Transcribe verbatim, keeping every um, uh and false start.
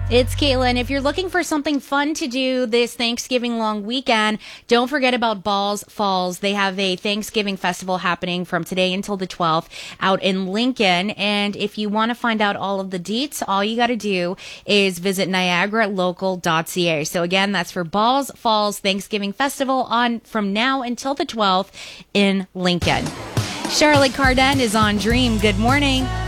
It's Caitlin. If you're looking for something fun to do this Thanksgiving long weekend, don't forget about Balls Falls. They have a Thanksgiving festival happening from today until the twelfth out in Lincoln. And if you want to find out all of the deets, all you got to do is visit niagara local dot c a. So again, that's for Balls Falls Thanksgiving Festival on from now until the twelfth in Lincoln. Charlotte Cardin is on Dream. Good morning.